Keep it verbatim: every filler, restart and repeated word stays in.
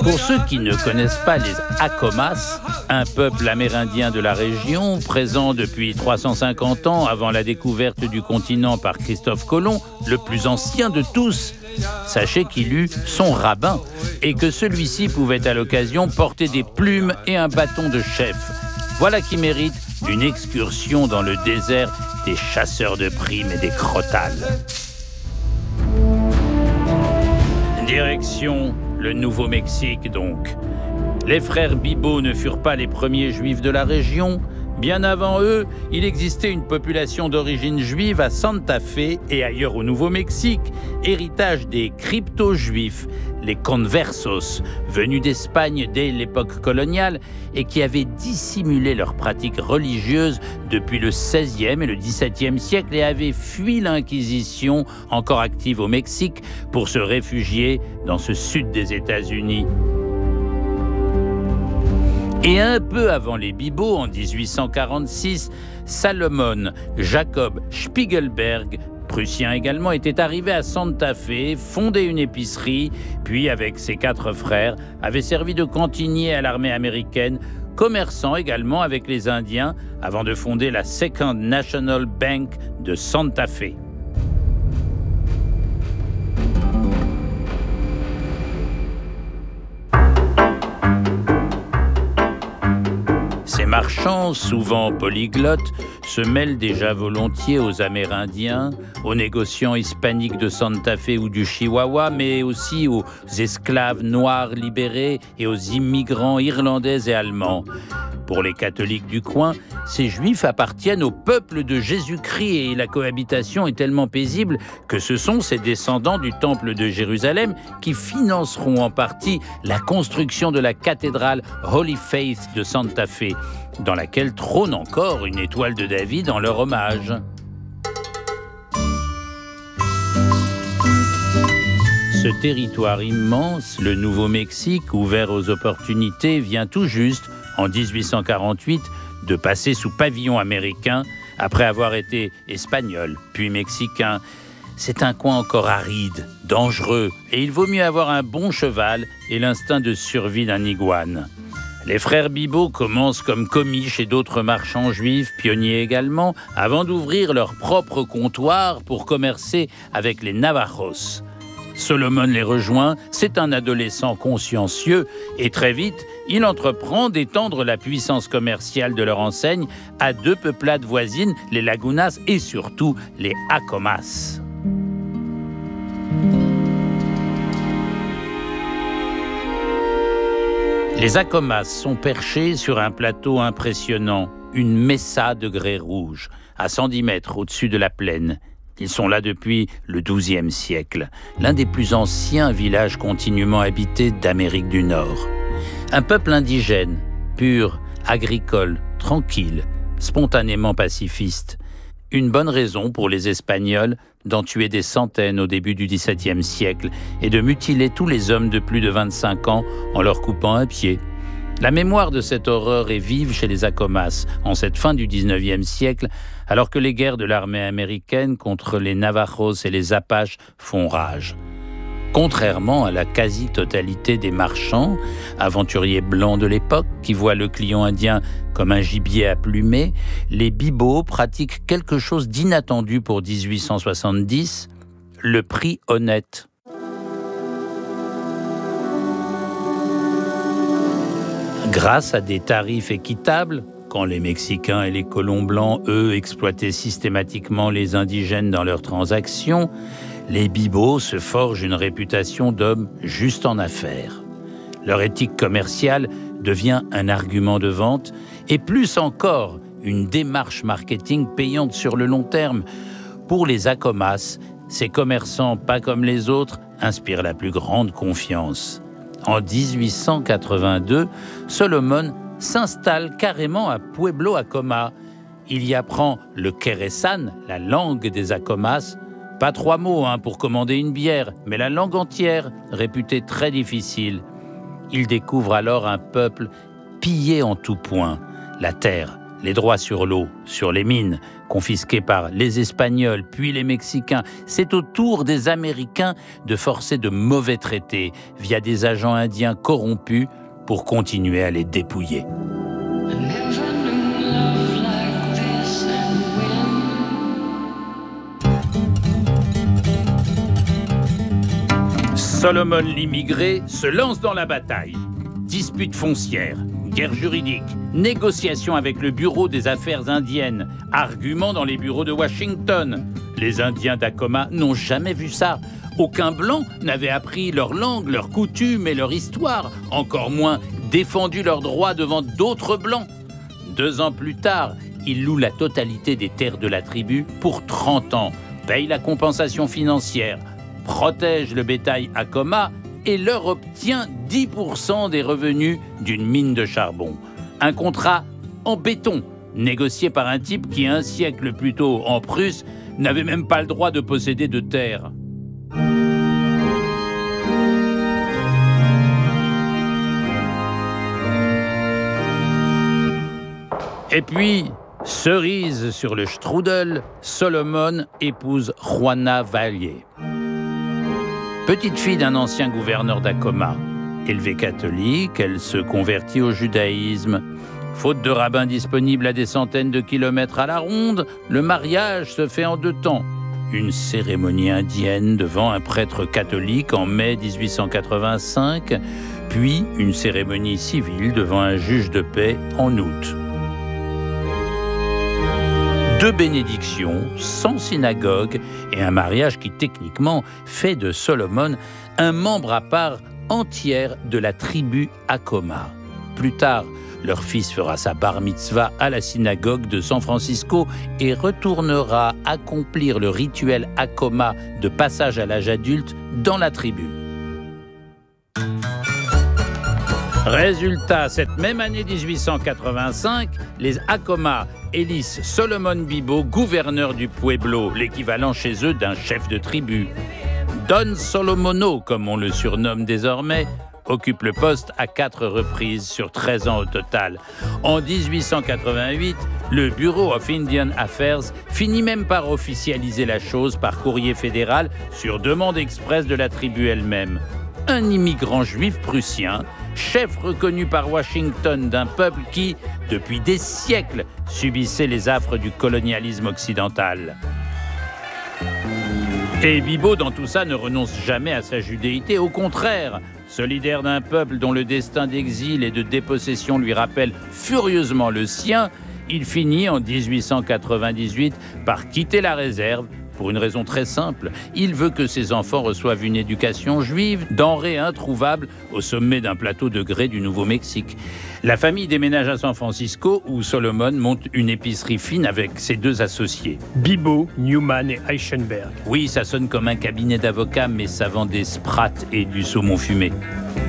Pour ceux qui ne connaissent pas les Acomas, un peuple amérindien de la région, présent depuis trois cent cinquante ans avant la découverte du continent par Christophe Colomb, le plus ancien de tous, sachez qu'il eut son rabbin et que celui-ci pouvait à l'occasion porter des plumes et un bâton de chef. Voilà qui mérite une excursion dans le désert des chasseurs de primes et des crotales. Direction le Nouveau-Mexique donc. Les frères Bibeau ne furent pas les premiers juifs de la région. Bien avant eux, il existait une population d'origine juive à Santa Fe et ailleurs au Nouveau-Mexique, héritage des crypto-juifs, les conversos, venus d'Espagne dès l'époque coloniale et qui avaient dissimulé leurs pratiques religieuses depuis le seizième et le dix-septième siècle et avaient fui l'Inquisition, encore active au Mexique, pour se réfugier dans ce sud des États-Unis. Et un peu avant les Bibeau, en dix-huit cent quarante-six, Salomon Jacob Spiegelberg, prussien également, était arrivé à Santa Fe, fondé une épicerie, puis avec ses quatre frères, avait servi de cantinier à l'armée américaine, commerçant également avec les Indiens, avant de fonder la Second National Bank de Santa Fe. Ces marchands, souvent polyglottes, se mêlent déjà volontiers aux Amérindiens, aux négociants hispaniques de Santa Fe ou du Chihuahua, mais aussi aux esclaves noirs libérés et aux immigrants irlandais et allemands. Pour les catholiques du coin, ces juifs appartiennent au peuple de Jésus-Christ et la cohabitation est tellement paisible que ce sont ces descendants du temple de Jérusalem qui financeront en partie la construction de la cathédrale Holy Faith de Santa Fe, dans laquelle trône encore une étoile de David en leur hommage. Ce territoire immense, le Nouveau-Mexique, ouvert aux opportunités, vient tout juste, en dix-huit cent quarante-huit, de passer sous pavillon américain après avoir été espagnol, puis mexicain. C'est un coin encore aride, dangereux, et il vaut mieux avoir un bon cheval et l'instinct de survie d'un iguane. Les frères Bibeau commencent comme commis chez d'autres marchands juifs, pionniers également, avant d'ouvrir leur propre comptoir pour commercer avec les Navajos. Solomon les rejoint, c'est un adolescent consciencieux et très vite, il entreprend d'étendre la puissance commerciale de leur enseigne à deux peuplades voisines, les Lagunas et surtout les Acomas. Les Acomas sont perchés sur un plateau impressionnant, une mesa de grès rouge, à cent dix mètres au-dessus de la plaine. Ils sont là depuis le douzième siècle, l'un des plus anciens villages continuellement habités d'Amérique du Nord. Un peuple indigène, pur, agricole, tranquille, spontanément pacifiste. Une bonne raison pour les Espagnols d'en tuer des centaines au début du dix-septième siècle et de mutiler tous les hommes de plus de vingt-cinq ans en leur coupant un pied. La mémoire de cette horreur est vive chez les Acomas en cette fin du dix-neuvième siècle, alors que les guerres de l'armée américaine contre les Navajos et les Apaches font rage. Contrairement à la quasi-totalité des marchands, aventuriers blancs de l'époque, qui voient le client indien comme un gibier à plumer, les Bibeau pratiquent quelque chose d'inattendu pour dix-huit cent soixante-dix, le prix honnête. Grâce à des tarifs équitables, quand les Mexicains et les colons blancs, eux, exploitaient systématiquement les indigènes dans leurs transactions, les Bibeau se forgent une réputation d'hommes juste en affaires. Leur éthique commerciale devient un argument de vente et plus encore une démarche marketing payante sur le long terme. Pour les Acomas, ces commerçants, pas comme les autres, inspirent la plus grande confiance. En dix-huit cent quatre-vingt-deux, Solomon s'installe carrément à Pueblo Acoma. Il y apprend le Keresan, la langue des Acomas. Pas trois mots hein, pour commander une bière, mais la langue entière, réputée très difficile. Il découvre alors un peuple pillé en tout point. La terre, les droits sur l'eau, sur les mines, confisqués par les Espagnols puis les Mexicains. C'est au tour des Américains de forcer de mauvais traités via des agents indiens corrompus pour continuer à les dépouiller. Solomon l'immigré se lance dans la bataille. Disputes foncières, guerre juridique, négociations avec le Bureau des affaires indiennes, arguments dans les bureaux de Washington. Les Indiens d'Acoma n'ont jamais vu ça. Aucun blanc n'avait appris leur langue, leurs coutumes et leur histoire, encore moins défendu leurs droits devant d'autres blancs. Deux ans plus tard, ils louent la totalité des terres de la tribu pour trente ans, payent la compensation financière, protège le bétail Acoma et leur obtient dix pour cent des revenus d'une mine de charbon. Un contrat en béton, négocié par un type qui, un siècle plus tôt en Prusse, n'avait même pas le droit de posséder de terre. Et puis, cerise sur le strudel, Solomon épouse Juana Valier. Petite fille d'un ancien gouverneur d'Acoma. Élevée catholique, elle se convertit au judaïsme. Faute de rabbins disponibles à des centaines de kilomètres à la ronde, le mariage se fait en deux temps. Une cérémonie indienne devant un prêtre catholique en mai dix-huit cent quatre-vingt-cinq, puis une cérémonie civile devant un juge de paix en août. Deux bénédictions, sans synagogue et un mariage qui techniquement fait de Solomon un membre à part entière de la tribu Acoma. Plus tard, leur fils fera sa bar mitzvah à la synagogue de San Francisco et retournera accomplir le rituel Acoma de passage à l'âge adulte dans la tribu. Résultat, cette même année dix-huit cent quatre-vingt-cinq, les Acoma élisent Solomon Bibo gouverneur du Pueblo, l'équivalent chez eux d'un chef de tribu. Don Solomono, comme on le surnomme désormais, occupe le poste à quatre reprises sur treize ans au total. En dix-huit cent quatre-vingt-huit, le Bureau of Indian Affairs finit même par officialiser la chose par courrier fédéral sur demande expresse de la tribu elle-même. Un immigrant juif prussien, chef reconnu par Washington d'un peuple qui, depuis des siècles, subissait les affres du colonialisme occidental. Et Bibo, dans tout ça, ne renonce jamais à sa judéité. Au contraire, solidaire d'un peuple dont le destin d'exil et de dépossession lui rappelle furieusement le sien, il finit en dix-huit cent quatre-vingt-dix-huit par quitter la réserve pour une raison très simple. Il veut que ses enfants reçoivent une éducation juive, denrée introuvable au sommet d'un plateau de grès du Nouveau-Mexique. La famille déménage à San Francisco où Solomon monte une épicerie fine avec ses deux associés. Bibo, Newman et Eichenberg. Oui, ça sonne comme un cabinet d'avocats, mais ça vend des sprats et du saumon fumé.